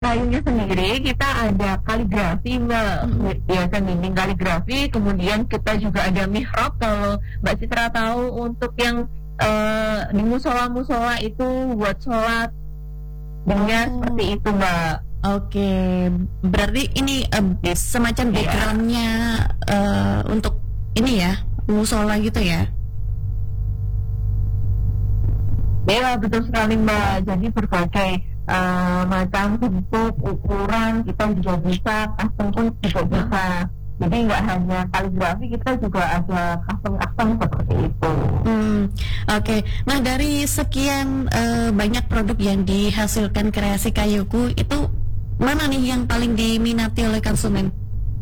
kayunya sendiri kita ada kaligrafi Mbak, biasa dinding kaligrafi, kemudian kita juga ada mihrab kalau Mbak Citra tahu untuk yang di musola-musola itu buat sholat dengan seperti itu Mbak. Oke, berarti ini semacam backgroundnya untuk ini ya, musola gitu ya? Ya betul sekali Mbak, jadi berbagai macam bentuk, ukuran kita juga bisa, custom pun juga bisa. Jadi nggak hanya kaligrafi, kita juga ada custom seperti itu. Oke. Nah dari sekian banyak produk yang dihasilkan kreasi kayuku, itu mana nih yang paling diminati oleh konsumen?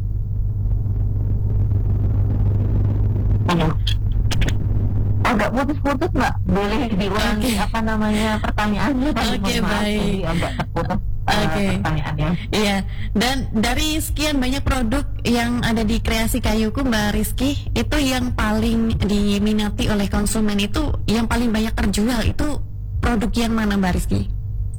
Agak putus-putus Mbak, boleh diulangi pertanyaannya? Oke, baik. Jadi agak terputus pertanyaannya. Iya. Dan dari sekian banyak produk yang ada di kreasi kayuku Mbak Rizky, itu yang paling diminati oleh konsumen, itu yang paling banyak terjual itu produk yang mana Mbak Rizky?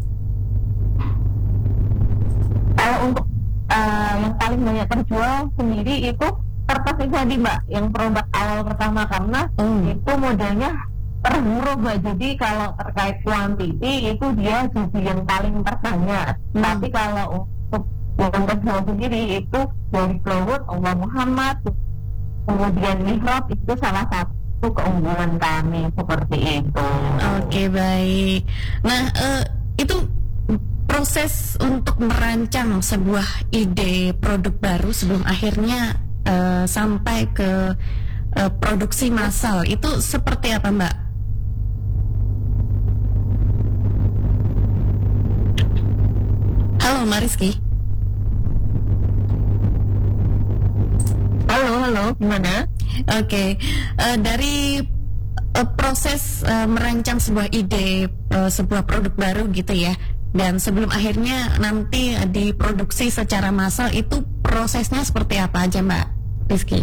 Kalau untuk yang paling banyak terjual sendiri itu kertas pribadi Mbak, yang produk awal pertama, karena itu modelnya per huruf Mbak. Jadi kalau terkait kuantiti itu dia jadi yang paling terbanyak. Tapi kalau untuk yang terjual sendiri itu dari Glowwood, Allah Muhammad, kemudian mihrab, itu salah satu keunggulan kami seperti itu. Oke, baik. Nah itu proses untuk merancang sebuah ide produk baru sebelum akhirnya sampai ke produksi massal itu seperti apa Mbak? Halo Mbak Rizky. Halo, gimana? Oke. Dari proses merancang sebuah ide, sebuah produk baru gitu ya, dan sebelum akhirnya nanti diproduksi secara massal, itu prosesnya seperti apa aja Mbak Rizky?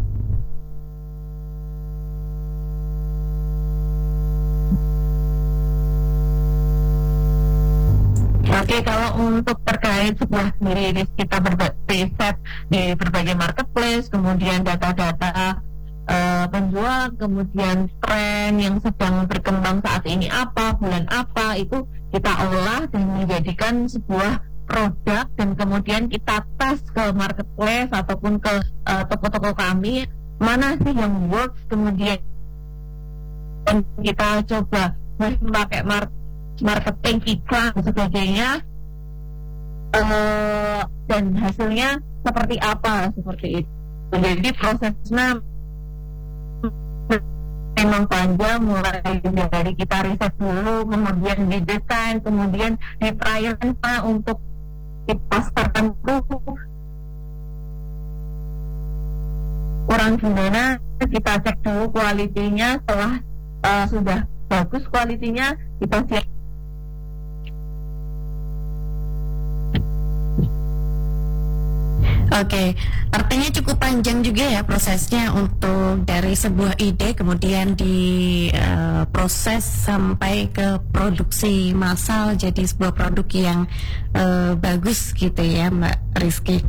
Oke, kalau untuk terkait sebuah sendiri kita riset di berbagai marketplace, kemudian data-data penjual, kemudian tren yang sedang berkembang saat ini apa, bulan apa, itu kita olah dan menjadikan sebuah produk, dan kemudian kita tes ke marketplace ataupun ke toko-toko kami, mana sih yang works, kemudian kita coba pakai marketing, iklan dan sebagainya, dan hasilnya seperti apa, seperti itu. Jadi prosesnya memang panjang, mulai dari kita riset dulu, kemudian didesain, kemudian di trial untuk pas tertentu kurang gimana, kita cek dulu kualitinya. Setelah sudah bagus kualitinya, kita siap. Oke, artinya cukup panjang juga ya prosesnya untuk dari sebuah ide kemudian diproses sampai ke produksi massal jadi sebuah produk yang bagus gitu ya Mbak Rizky.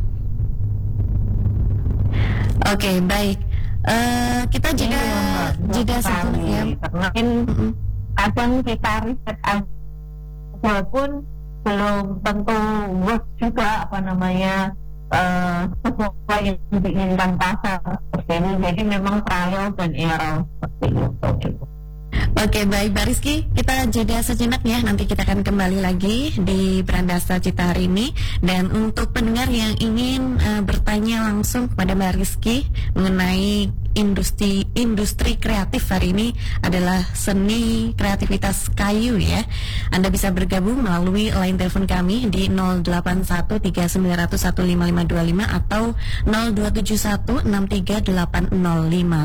Oke, baik. Kita jeda sebentar ya. Mungkin kadang kita riset walaupun belum tentu work juga sesuai yang diinginkan pasar seperti ini. Jadi memang trial dan error seperti itu. Oke, baik Mbak Rizky, kita jeda sejenak ya. Nanti kita akan kembali lagi di Brandasta Cita hari ini. Dan untuk pendengar yang ingin bertanya langsung kepada Mbak Rizky mengenai industri kreatif hari ini adalah seni kreativitas kayu ya, Anda bisa bergabung melalui line telepon kami di 0813901555 atau 0271638055.